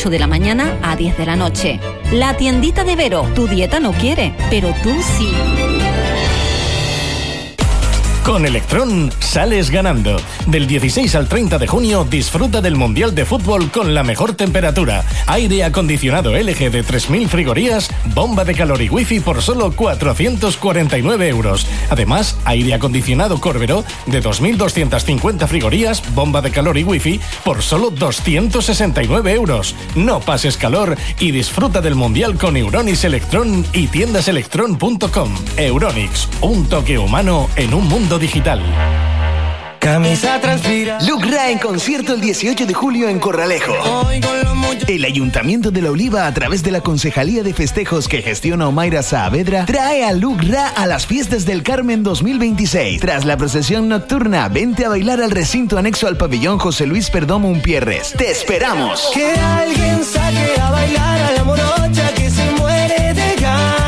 8 de la mañana a 10 de la noche. La tiendita de Vero. Tu dieta no quiere, pero tú sí. Con Electron sales ganando. Del 16 al 30 de junio disfruta del Mundial de Fútbol con la mejor temperatura. Aire acondicionado LG de 3.000 frigorías, bomba de calor y wifi por solo 449 euros. Además, aire acondicionado Corbero de 2.250 frigorías, bomba de calor y wifi por solo 269 euros. No pases calor y disfruta del Mundial con Euronics Electron y tiendaselectron.com. Euronics, un toque humano en un mundo digital. Camisa transpira. Luke Ra en concierto el 18 de julio en Corralejo. El Ayuntamiento de La Oliva, a través de la Concejalía de Festejos que gestiona Omaira Saavedra, trae a Luke Ra a las Fiestas del Carmen 2026. Tras la procesión nocturna, vente a bailar al recinto anexo al pabellón José Luis Perdomo Umpierres. ¡Te esperamos! Que alguien saque a bailar a la morocha que se muere de ganas.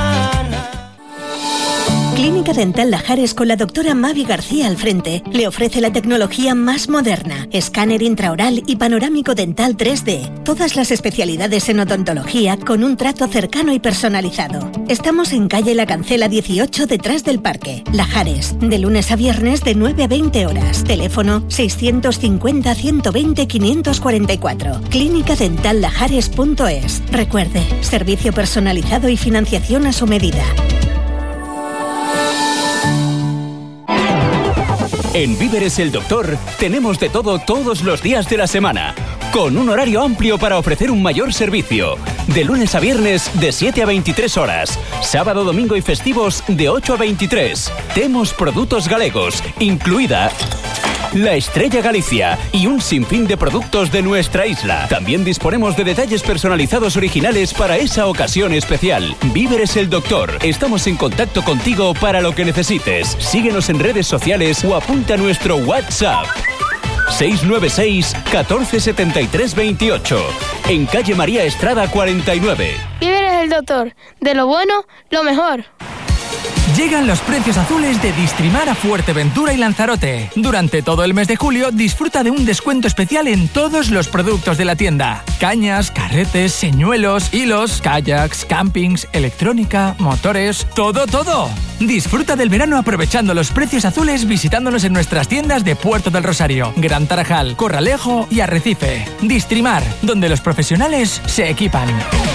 Clínica Dental Lajares con la doctora Mavi García al frente le ofrece la tecnología más moderna, escáner intraoral y panorámico dental 3D. Todas las especialidades en odontología con un trato cercano y personalizado. Estamos en calle La Cancela 18 detrás del parque. Lajares, de lunes a viernes de 9 a 20 horas. Teléfono 650 120 544. clínicadentallajares.es. Recuerde, servicio personalizado y financiación a su medida. En Víveres El Doctor tenemos de todo todos los días de la semana, con un horario amplio para ofrecer un mayor servicio. De lunes a viernes de 7 a 23 horas, sábado, domingo y festivos de 8 a 23. Temos produtos galegos, incluida la Estrella Galicia y un sinfín de productos de nuestra isla. También disponemos de detalles personalizados originales para esa ocasión especial. Víveres El Doctor. Estamos en contacto contigo para lo que necesites. Síguenos en redes sociales o apunta a nuestro WhatsApp. 696 14 73 28. En calle María Estrada 49. Víveres El Doctor. De lo bueno, lo mejor. Llegan los precios azules de Distrimar a Fuerteventura y Lanzarote. Durante todo el mes de julio disfruta de un descuento especial en todos los productos de la tienda. Cañas, carretes, señuelos, hilos, kayaks, campings, electrónica, motores, todo. Disfruta del verano aprovechando los precios azules visitándonos en nuestras tiendas de Puerto del Rosario, Gran Tarajal, Corralejo y Arrecife. Distrimar, donde los profesionales se equipan.